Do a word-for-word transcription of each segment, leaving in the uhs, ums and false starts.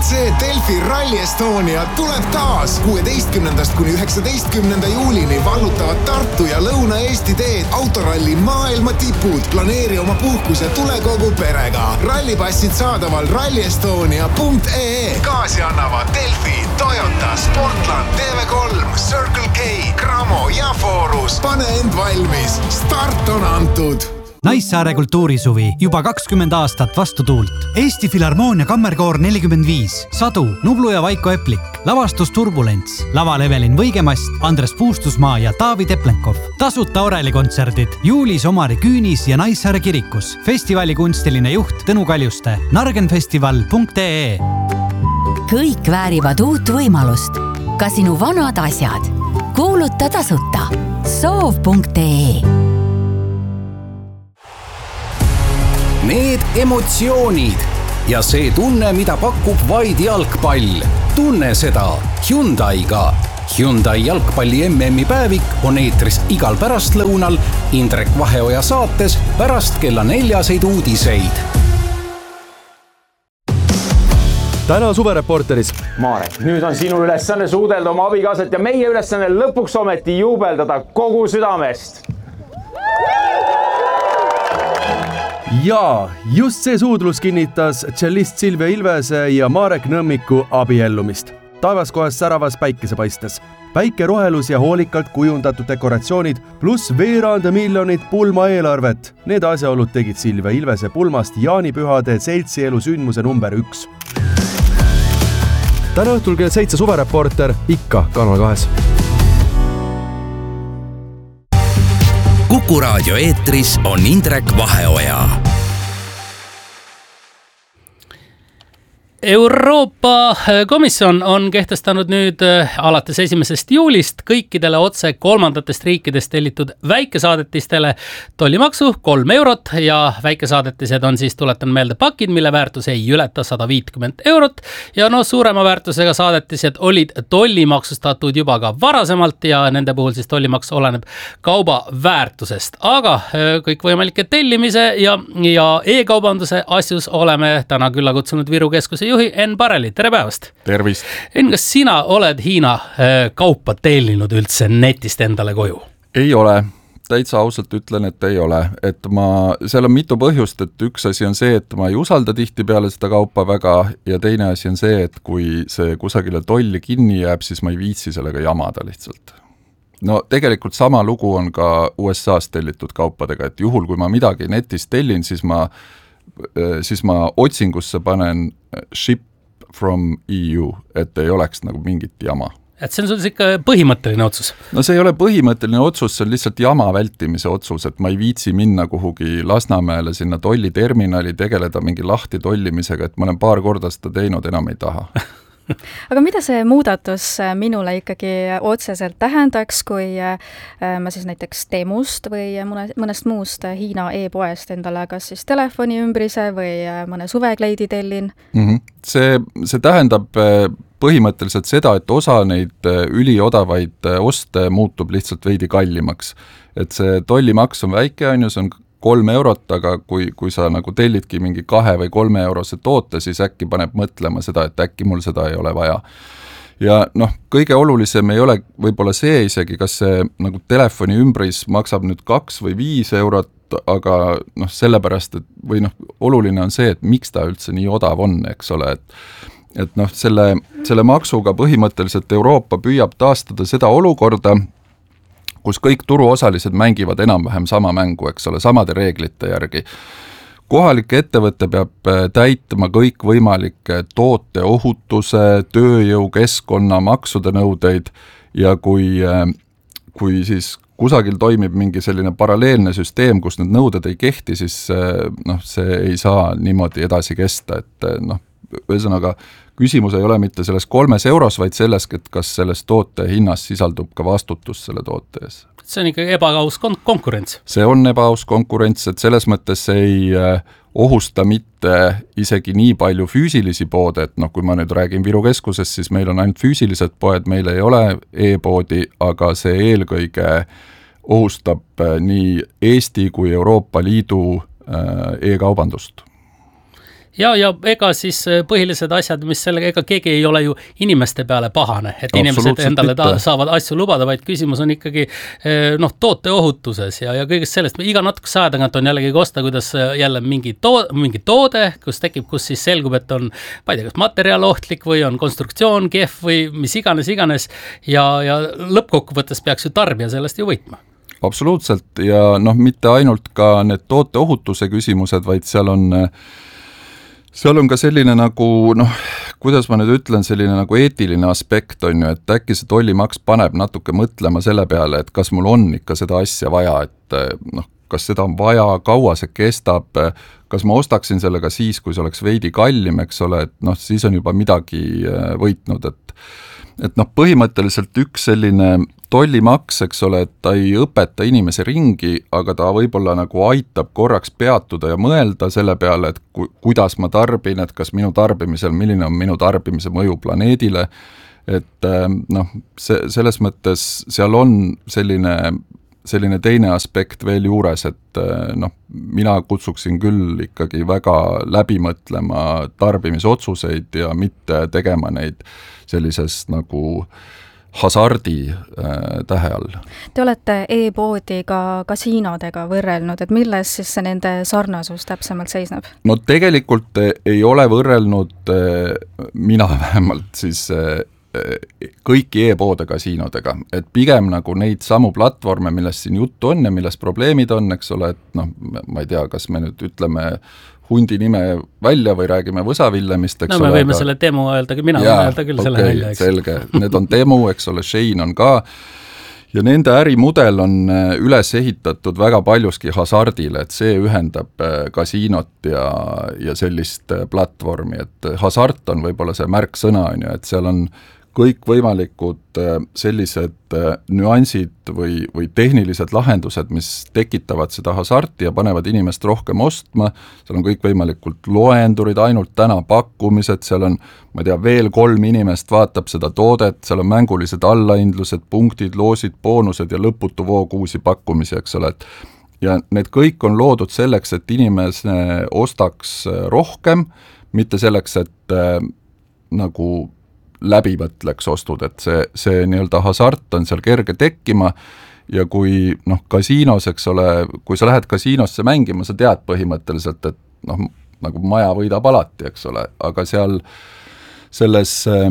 see Delfi Rally Estonia tuleb taas. kuueteistkümnendast kuni üheksateistkümnenda juulini vallutavad Tartu ja Lõuna-Eesti teed autoralli maailma tipud. Planeeri oma puhkus ja tule kogu perega. Rallipassid saadaval rally estonia punkt ee. Kaasi annavad Delfi, Toyota, Sportland, T V kolm, Circle K, Cramo ja Forus. Pane end valmis. Start on antud. Naissaare kultuurisuvi juba kakskümmend aastat vastu tuult. Eesti Filharmoonia kammerkoor nelikümmend viis, Sadu, Nublu ja Vaiko Eplik, lavastus Turbulents, laval Evelin Võigemast, Andres Puustusmaa ja Taavi Teplenkov. Tasuta orelikontserdid juulis Omari Küünis ja Naissaare kirikus. Festivali kunstiline juht Tõnu Kaljuste. nargenfestival punkt ee. Kõik väärivad uut võimalust. Ka sinu vanad asjad. Kuuluta tasuta. soov punkt ee. Need emotsioonid ja see tunne, mida pakub vaid jalgpall. Tunne seda Hyundai'ga. Hyundai jalgpalli M M-i päevik on eetris igal pärastlõunal Indrek Vaheoja saates pärast kella neljaseid uudiseid. Täna suvereporteris. Marek, nüüd on sinu ülesanne suudelda oma abikaasat ja meie ülesanne lõpuks ometi juubeldada kogu südamest. Ja just see suudlus kinnitas tšellist Silvia Ilvese ja Marek Nõmmiku abiellumist. Taevaskohes säravas päikesepaistes. Päikerohelus ja hoolikalt kujundatud dekoratsioonid pluss veerand miljonit pulma eelarvet. Need asjaolud tegid Silvia Ilvese pulmast jaanipühade seltsielu sündmuse number üks. Täna õhtul kell seitse suvereporter ikka Kanal kahes. Kuku raadio eetris on Indrek Vaheoja. Euroopa Komisjon on kehtestanud nüüd alates esimesest juulist kõikidele otse kolmandatest riikidest tellitud väikesaadetistele tollimaksu kolm eurot ja väikesaadetised on siis, tuletan meelde, pakid, mille väärtus ei ületa sada viiskümmend eurot ja no suurema väärtusega saadetised olid tollimaksustatud juba ka varasemalt ja nende puhul siis tollimaks oleneb kauba väärtusest. Aga kõikvõimalike tellimise ja, ja e-kaubanduse asjus oleme täna külla kutsunud Viru keskuse juhi Enn Pareli, tere päevast! Tervist! Enn, kas sina oled Hiina kaupa tellinud üldse netist endale koju? Ei ole. Täitsa ausalt ütlen, et ei ole. Et ma, seal on mitu põhjust, et üks asi on see, et ma ei usalda tihti peale seda kaupa väga ja teine asi on see, et kui see kusagile tolli kinni jääb, siis ma ei viitsi sellega jamada lihtsalt. No tegelikult sama lugu on ka U S A-s tellitud kaupadega, et juhul kui ma midagi netist tellin, siis ma siis ma otsingusse panen ship from E U, et ei oleks nagu mingit jama. Et see on sul ikka põhimõtteline otsus? No see ei ole põhimõtteline otsus, see on lihtsalt jama vältimise otsus, et ma ei viitsi minna kuhugi Lasnamäele sinna tolliterminali, tegeleda mingi lahti tollimisega, et ma olen paar korda seda teinud, enam ei taha. Aga mida see muudatus minule ikkagi otseselt tähendaks, kui ma siis näiteks Temust või mõnest muust Hiina e-poest endale kas siis telefoni ümbrise või mõne suvekleidi tellin? Mm-hmm. See, see tähendab põhimõtteliselt seda, et osa neid üliodavaid oste muutub lihtsalt veidi kallimaks. Et see tollimaks on väike, on ju, see on kolm eurot, aga kui, kui sa nagu tellidki mingi kahe või kolme eurose toote, siis äkki paneb mõtlema seda, et äkki mul seda ei ole vaja. Ja noh, kõige olulisem ei ole võib-olla see isegi, kas see nagu telefoni ümbris maksab nüüd kaks või viis eurot, aga noh, sellepärast, et või noh, oluline on see, et miks ta üldse nii odav on, eks ole, et et noh, selle, selle maksuga põhimõtteliselt Euroopa püüab taastada seda olukorda, kus kõik turuosalised mängivad enam-vähem sama mängu, eks ole, samade reeglite järgi. Kohalik ettevõte peab täitma kõik võimalike toote ohutuse, tööjõu, keskkonna, maksude nõudeid ja kui, kui siis kusagil toimib mingi selline paralleelne süsteem, kus need nõuded ei kehti, siis noh, see ei saa niimoodi edasi kesta, et noh, ühesõnaga küsimus ei ole mitte selles kolmes euros, vaid selles, et kas selles toote hinnas sisaldub ka vastutus selle toote ees. See on ikka ebaaus kon- konkurents. See on ebaaus konkurents, et selles mõttes ei ohusta mitte isegi nii palju füüsilisi poode, et noh, kui ma nüüd räägin Viru keskusest, siis meil on ainult füüsilised poed, meil ei ole e-poodi, aga see eelkõige ohustab nii Eesti kui Euroopa Liidu e-kaubandust. ja, ja ega siis põhilised asjad, mis sellega, ega keegi ei ole ju inimeste peale pahane, et inimesed endale ta, saavad asju lubada, vaid küsimus on ikkagi noh, tooteohutuses ja, ja kõigest sellest, iga natukese aja tagant on jällegi kosta, kuidas jälle mingi, to- mingi toode, kus tekib, kus siis selgub, et on, ma ei tea, kas materjal ohtlik või on konstruktsioon kehv või mis iganes, iganes ja, ja lõppkokkuvõttes peaks ju tarbija sellest ju võitma. Absoluutselt ja noh, mitte ainult ka need tooteohutuse küsimused, vaid seal on seal on ka selline nagu, noh, kuidas ma nüüd ütlen, selline nagu eetiline aspekt on ju, et äkki see tollimaks paneb natuke mõtlema selle peale, et kas mul on ikka seda asja vaja, et noh, kas seda on vaja, kaua see kestab, kas ma ostaksin sellega siis, kui see oleks veidi kallim, eks ole, et noh, siis on juba midagi võitnud, et et noh, põhimõtteliselt üks selline tollimaks, eks ole, et ta ei õpeta inimese ringi, aga ta võib-olla nagu aitab korraks peatuda ja mõelda selle peale, et ku, kuidas ma tarbin, et kas minu tarbimisel, milline on minu tarbimise mõju planeedile, et noh, see, selles mõttes seal on selline, selline teine aspekt veel juures, et noh, mina kutsuksin küll ikkagi väga läbi mõtlema tarbimisotsuseid ja mitte tegema neid sellisest nagu hasardi äh, tähe all. Te olete e-poodi ka kasiinodega võrrelnud, et milles siis see nende sarnasus täpsemalt seisneb? No tegelikult ei ole võrrelnud äh, mina vähemalt siis äh, kõiki e-poode kasiinodega, et pigem nagu neid samu platvorme, millest siin juttu on ja millest probleemid on, eks ole, et noh, ma ei tea, kas me nüüd ütleme hundi nime välja või räägime Võsavillemist, eks no, ole. No me võime aga selle demo öelda, mina jaa, võime öelda küll okay, selle välja, eks. Selge, need on demo, eks ole, Shane on ka, ja nende ärimudel on üles ehitatud väga paljuski hasardile, et see ühendab kasiinot ja, ja sellist platvormi, et hasart on võib-olla see märksõna, on ju, et seal on kõik võimalikud sellised nüansid või, või tehnilised lahendused, mis tekitavad seda hasarti ja panevad inimest rohkem ostma, seal on kõik võimalikud loendurid, ainult täna pakkumised, seal on, ma ei tea, veel kolm inimest vaatab seda toodet, seal on mängulised allahindlused, punktid, loosid, boonused ja lõputu voog uusi pakkumisi, eks ole, et ja need kõik on loodud selleks, et inimese ostaks rohkem, mitte selleks, et äh, nagu läbi mõtleks ostud, et see, see nii-öelda hasart on seal kerge tekkima ja kui noh, kasiinos, eks ole, kui sa lähed kasiinosse mängima, sa tead põhimõtteliselt, et noh, nagu maja võidab alati, eks ole, aga seal selles äh,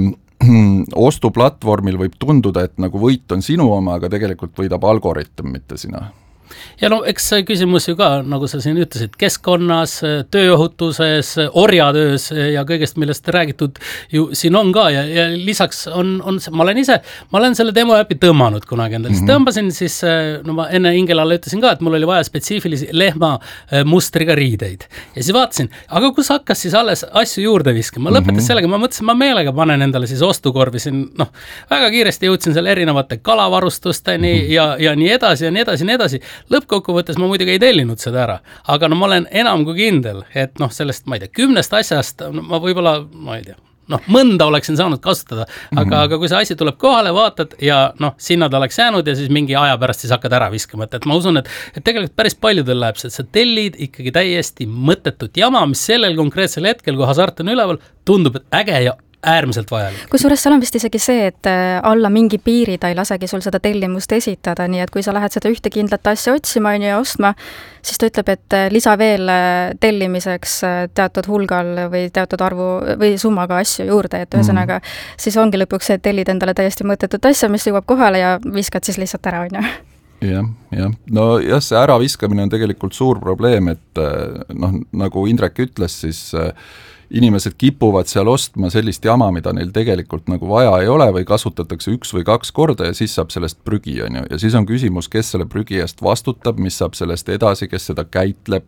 ostuplatvormil võib tunduda, et nagu võit on sinu oma, aga tegelikult võidab algoritm, mitte sina. Ja no eks see küsimus ju ka, nagu sa siin ütlesid, keskkonnas, tööohutuses, orjatöös ja kõigest, millest räägitud ju siin on ka ja, ja lisaks on, on see, ma olen ise, ma olen selle demo äpi tõmmanud kunagi endale, siis tõmbasin siis, no ma enne Ingelalle ütlesin ka, et mul oli vaja spetsiifilisi lehma mustriga riideid ja siis vaatasin, aga kus hakkas siis alles asju juurde viskama, ma lõpetas sellega, ma mõtlesin, ma meelega panen endale siis ostukorvi siin, noh, väga kiiresti jõudsin seal erinevate kalavarustusteni ja, ja nii edasi ja nii edasi ja nii edasi. Lõppkokkuvõttes ma muidugi ei tellinud seda ära, aga no ma olen enam kui kindel, et noh, sellest, ma ei tea, kümnest asjast no, ma võib-olla, ma ei tea, noh, mõnda oleksin saanud kasutada, aga, mm-hmm. aga kui see asi tuleb kohale, vaatad ja noh, sinna ta oleks jäänud ja siis mingi aja pärast siis hakkad ära viskama, et, et ma usun, et, et tegelikult päris paljudel läheb see, et sa tellid ikkagi täiesti mõttetut jama, mis sellel konkreetsel hetkel, kui hasart on üleval, tundub, et äge ja äärmiselt vajalik. Kusjuures seal on vist isegi see, et alla mingi piiri ta ei lasegi sul seda tellimust esitada, nii et kui sa lähed seda ühte kindlat asja otsima ja ostma, siis ta ütleb, et lisa veel tellimiseks teatud hulgal või teatud arvu või summaga asju juurde, et ühesõnaga mm. siis ongi lõpuks see, et tellid endale täiesti mõttetut asja, mis jõuab kohale ja viskad siis lihtsalt ära, on ju. jah, jah. No jah, see äraviskamine on tegelikult suur probleem, et noh, nagu Indrek ütles, siis inimesed kipuvad seal ostma sellist jama, mida neil tegelikult nagu vaja ei ole või kasutatakse üks või kaks korda ja siis saab sellest prügi, on ju. Ja siis on küsimus, kes selle prügi eest vastutab, mis saab sellest edasi, kes seda käitleb,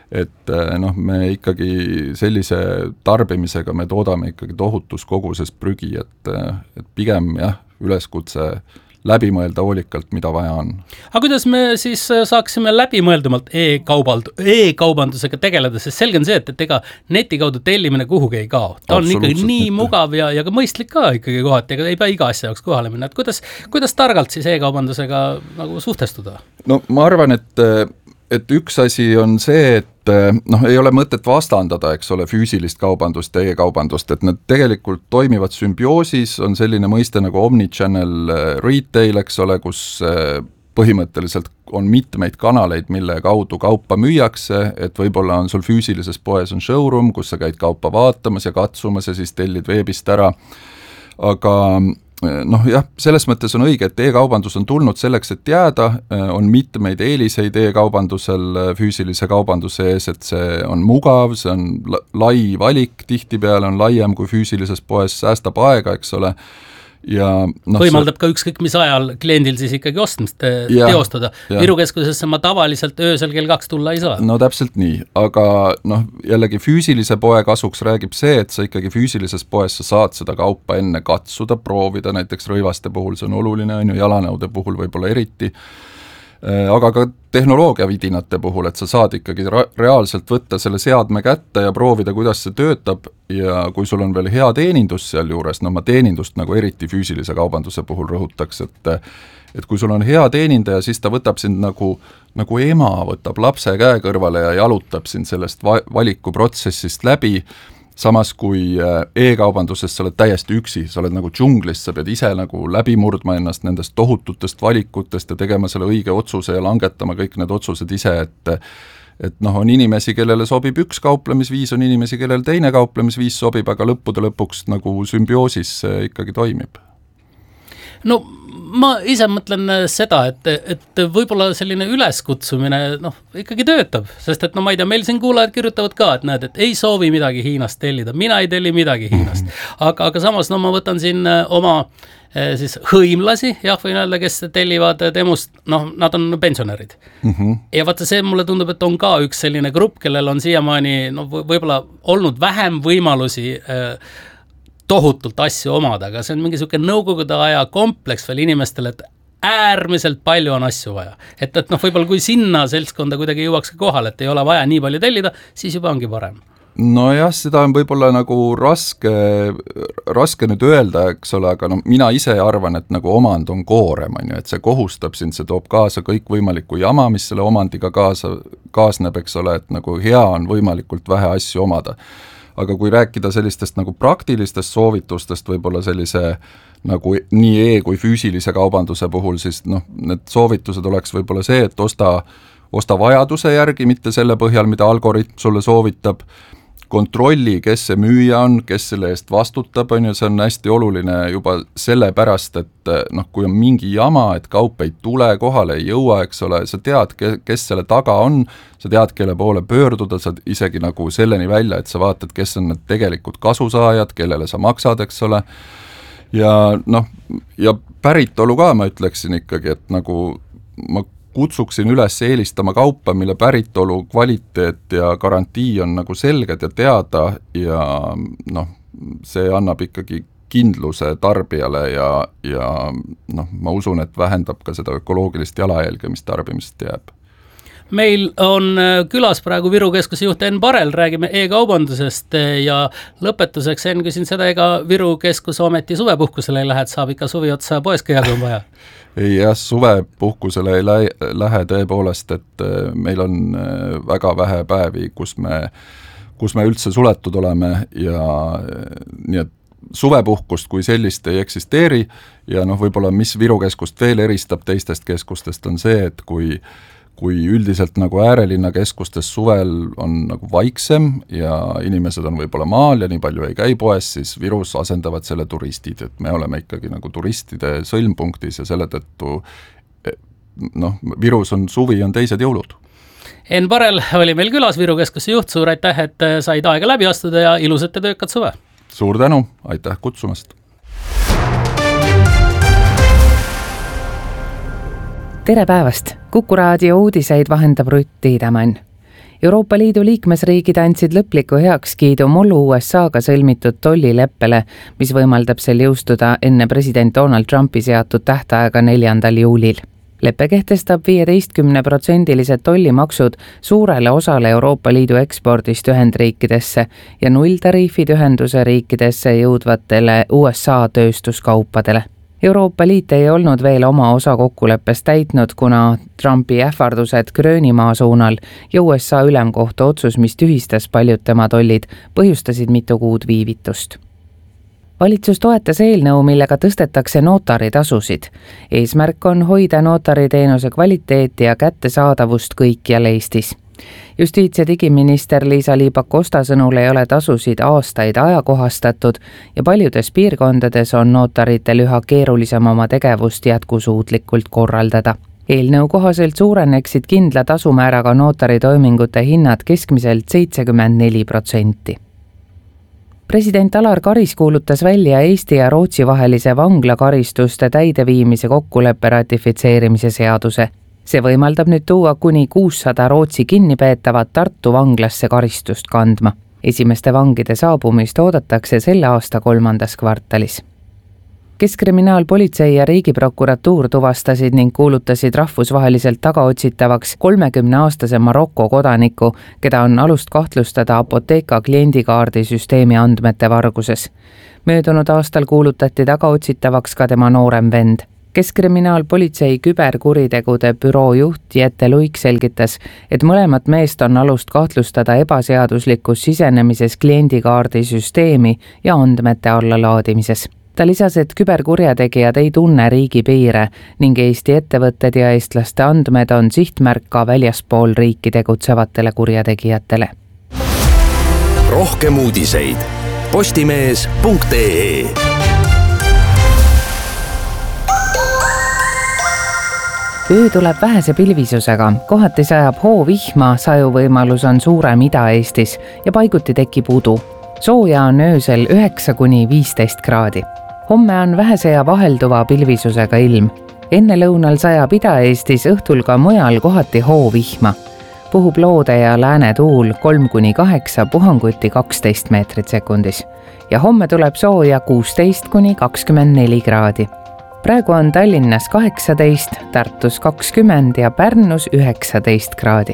et noh, me ikkagi sellise tarbimisega me toodame ikkagi tohutus koguses prügi, et, et pigem jah, üleskutse läbi mõelda hoolikalt, mida vaja on. Aga kuidas me siis saaksime läbimõeldumalt e-kaubald- e-kaubandusega tegeleda, sest selge on see, et, et ega neti kaudu tellimine kuhugi ei kao. Ta on ikkagi nii mugav ja, ja ka mõistlik ka ikkagi kohati, ega ei pea iga asja jaoks kohale minna. Et kuidas, kuidas targalt siis e-kaubandusega nagu suhtestuda? No ma arvan, et, et üks asi on see, et noh, ei ole mõtet vastandada, eks ole, füüsilist kaubandust ja e-kaubandust, et need tegelikult toimivad sümbioosis, on selline mõiste nagu omnichannel retail, eks ole, kus põhimõtteliselt on mitmeid kanaleid, mille kaudu kaupa müüakse, et võib-olla on sul füüsilises poes on showroom, kus sa käid kaupa vaatamas ja katsumas ja siis tellid veebist ära, aga noh jah, selles mõttes on õige, et e-kaubandus on tulnud selleks, et jääda, on mitmeid eeliseid e-kaubandusel füüsilise kaubanduse ees, et see on mugav, see on lai valik, tihtipeale on laiem kui füüsilises poes, säästab aega, eks ole, ja no, võimaldab see... ka ükskõik mis ajal kliendil siis ikkagi ostmist ja, teostada. Viru keskusesse ma tavaliselt öösel kell kaks tulla ei saa. No täpselt nii, aga noh, jällegi füüsilise poe kasuks räägib see, et sa ikkagi füüsilises poes sa saad seda kaupa enne katsuda, proovida, näiteks rõivaste puhul see on oluline, on ju, jalanõude puhul võib-olla eriti, aga ka tehnoloogia vidinate puhul, et sa saad ikkagi reaalselt võtta selle seadme kätte ja proovida, kuidas see töötab ja kui sul on veel hea teenindus seal juures, no ma teenindust nagu eriti füüsilise kaubanduse puhul rõhutaks, et et kui sul on hea teenindaja, siis ta võtab sind nagu, nagu ema võtab lapse käe kõrvale ja jalutab sind sellest va- valikuprotsessist läbi, samas kui e-kaubanduses sa oled täiesti üksi, sa oled nagu džunglis, sa pead ise nagu läbi murdma ennast nendest tohututest valikutest ja tegema selle õige otsuse ja langetama kõik need otsused ise, et et noh, on inimesi, kellele sobib üks kauplemisviis, on inimesi, kellele teine kauplemisviis sobib, aga lõppude lõpuks nagu sümbioosis see ikkagi toimib. No ma ise mõtlen seda, et, et võib-olla selline üleskutsumine noh, ikkagi töötab, sest et no ma ei tea, meil siin kuulajad kirjutavad ka, et näed, et ei soovi midagi Hiinast tellida, mina ei telli midagi Hiinast, aga, aga samas no ma võtan siin oma siis hõimlasi, jah, võin öelda, kes tellivad temust, noh, nad on pensionärid. Mm-hmm. Ja vaata see mulle tundub, et on ka üks selline grupp, kellel on siiamaani no, võib-olla olnud vähem võimalusi äh, tohutult asju omada, aga see on mingi selline nõukogude aja kompleks veel inimestele, et äärmiselt palju on asju vaja. Et, et noh, võib-olla kui sinna seltskonda kuidagi jõuaks kohale, et ei ole vaja nii palju tellida, siis juba ongi parem. No jah, seda on võib-olla nagu raske, raske nüüd öelda, eks ole, aga no mina ise arvan, et nagu omand on koorem, on ju, et see kohustab sind, see toob kaasa kõik võimalikku jama, mis selle omandiga kaasa, kaasneb, eks ole, et nagu hea on võimalikult vähe asju omada. Aga kui rääkida sellistest nagu praktilistest soovitustest, võib-olla sellise nagu nii e- kui füüsilise kaubanduse puhul, siis noh, need soovitused oleks võib-olla see, et osta, osta vajaduse järgi, mitte selle põhjal, mida algoritm sulle soovitab, kontrolli, kes see müüja on, kes selle eest vastutab, on ju, see on hästi oluline juba selle pärast, et noh, kui on mingi jama, et kaup ei tule, kohale ei jõua, eks ole, sa tead, kes selle taga on, sa tead, kelle poole pöörduda, sa isegi nagu selleni välja, et sa vaatad, kes on need tegelikult kasusaajad, kellele sa maksad, eks ole, ja noh, ja päritolu ka ma ütleksin ikkagi, et nagu ma kutsuksin üles eelistama kaupa, mille päritolu, kvaliteet ja garantii on nagu selged ja teada ja noh, see annab ikkagi kindluse tarbijale ja, ja noh, ma usun, et vähendab ka seda ökoloogilist jalajälge, mis tarbimist jääb. Meil on külas praegu Viru keskuse juht Enn Parel, räägime e-kaubandusest ja lõpetuseks Enn küsin seda, ega Viru keskuse ometi suvepuhkusele ei lähe, et saab ikka suvi otsa poes käia, kui on vaja? Ei jah, suvepuhkusele ei lähe, lähe tõepoolest, et meil on väga vähe päevi, kus me, kus me üldse suletud oleme ja nii et suvepuhkust kui sellist ei eksisteeri ja noh, võib-olla mis Viru keskust veel eristab teistest keskustest on see, et kui kui üldiselt nagu äärelinna keskustes suvel on nagu vaiksem ja inimesed on võib-olla maal ja nii palju ei käi poes, siis Virus asendavad selle turistid, et me oleme ikkagi nagu turistide sõlmpunktis ja selle tõttu noh, Virus on suvi, on teised jõulud. Enn Parel oli meil külas, Viru keskuse juht, suur aitäh, et said aega läbi astuda ja ilusat ja töökat suve! Suur tänu, aitäh kutsumast! Tere päevast! Kuku raadio uudiseid vahendab Rutt Tiidemann. Euroopa Liidu liikmesriigid andsid lõpliku heakskiidu mullu U S A-ga sõlmitud tollileppele, mis võimaldab sel jõustuda enne president Donald Trumpi seatud tähtaega neljandal juulil. Leppe kehtestab viieteistkümne protsendilised tollimaksud suurele osale Euroopa Liidu ekspordist Ühendriikidesse ja nulltariifid ühenduse riikidesse jõudvatele U S A tööstuskaupadele. Euroopa Liit ei olnud veel oma osa kokkuleppest täitnud, kuna Trumpi ähvardused Gröönimaa suunal ja U S A ülemkohtu otsus, mis tühistas paljud tema tollid, põhjustasid mitu kuud viivitust. Valitsus toetas eelnõu, millega tõstetakse notaritasusid. Eesmärk on hoida notariteenuse kvaliteeti ja kättesaadavust kõikjal Eestis. Justiits- ja digiminister Liisa-Ly Pakosta sõnul ei ole tasusid aastaid ajakohastatud ja paljudes piirkondades on notaritel üha keerulisem oma tegevust jätkusuutlikult korraldada. Eelnõu kohaselt suureneksid kindla tasumääraga notaritoimingute hinnad keskmiselt seitsekümmend neli protsenti. President Alar Karis kuulutas välja Eesti ja Rootsi vahelise vanglakaristuste täideviimise kokkuleppe ratifitseerimise seaduse. See võimaldab nüüd tuua kuni kuussada Rootsi kinnipeetavat Tartu vanglasse karistust kandma. Esimeste vangide saabumist oodatakse selle aasta kolmandas kvartalis. Keskkriminaalpolitsei ja Riigiprokuratuur tuvastasid ning kuulutasid rahvusvaheliselt tagaotsitavaks kolmekümneaastase Maroko kodaniku, keda on alust kahtlustada Apotheka kliendikaardi süsteemi andmete varguses. Möödunud aastal kuulutati tagaotsitavaks ka tema noorem vend. Keskkriminaalpolitsei küberkuritegude büroo juht Jette Luik selgitas, et mõlemat meest on alust kahtlustada ebaseaduslikus sisenemises kliendikaardi süsteemi ja andmete allalaadimises. Ta lisas, et küberkurjategijad ei tunne riigi piire ning Eesti ettevõtted ja eestlaste andmed on sihtmärk ka väljaspool riiki tegutsevatele kurjategijatele. Rohkem uudiseid postimees punkt ee. Öö tuleb vähese pilvisusega, kohati sajab hoovihma, sajuvõimalus on suurem Ida-Eestis ja paiguti tekib udu. Sooja on öösel üheksa kuni viisteist kraadi. Homme on vähese ja vahelduva pilvisusega ilm. Enne lõunal sajab Ida-Eestis, õhtul ka mujal kohati hoovihma. Puhub loode ja lääne tuul kolm kuni kaheksa, puhanguti kaksteist meetrit sekundis. Ja homme tuleb sooja kuusteist kuni kakskümmend neli kraadi. Praegu on Tallinnas kaheksateist, Tartus kakskümmend ja Pärnus üheksateist kraadi.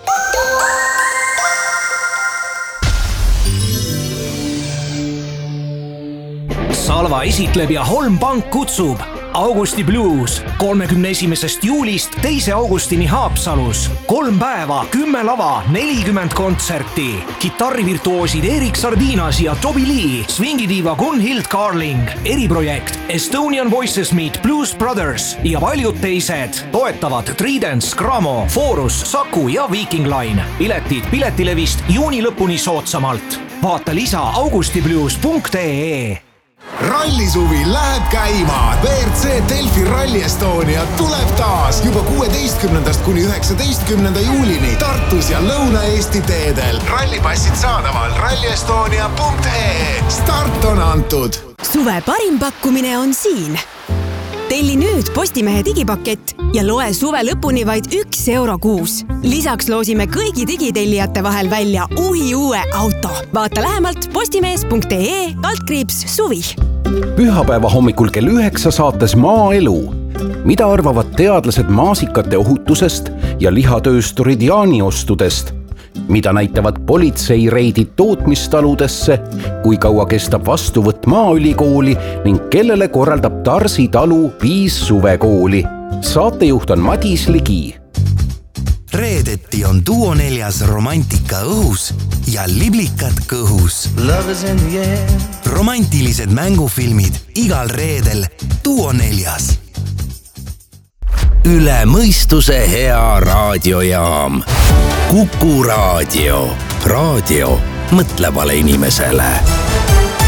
Salva esitleb ja Holm Pank kutsub Augusti Blues kolmekümne esimesest juulist teise augustini Haapsalus. Kolm päeva, kümme lava, nelikümmend kontserti. Kitarrivirtuoosid Erik Sardinas ja Toby Lee, swingidiiva Gunhild Carling, eriprojekt Estonian Voices Meet Blues Brothers ja paljud teised. Toetavad Tridents, Gramo, Forus, Saku ja Viking Line. Piletid Piletilevist juuni lõpuni soodsamalt. Vaata lisa augustiblues punkt ee. Rallisuvi läheb käima. V R C Delfi Rally Estonia tuleb taas juba kuueteistkümnendast kuni üheksateistkümnenda juulini Tartus ja Lõuna-Eesti teedel. Rallipassid saadaval ralli estonia punkt ee. Start on antud. Suve parim pakkumine on siin. Telli nüüd Postimehe digipakett ja loe suve lõpuni vaid üks euro kuus. Lisaks loosime kõigi digitellijate vahel välja uhi uue auto. Vaata lähemalt postimees punkt ee altkriips suvi. Pühapäeva hommikul kell üheksa saates Maaelu. Mida arvavad teadlased maasikate ohutusest ja lihatöösturid jaaniostudest? Mida näitavad politseireidid tootmistaludesse, kui kaua kestab vastuvõtt Maaülikooli ning kellele korraldab Tarsi talu viis suvekooli. Saatejuht on Madis Ligi. Reedeti on Duo neljas romantika õhus ja liblikad kõhus. Romantilised mängufilmid igal reedel Duo neljas. Üle mõistuse hea raadiojaam. Kuku Raadio. Raadio mõtlevale inimesele.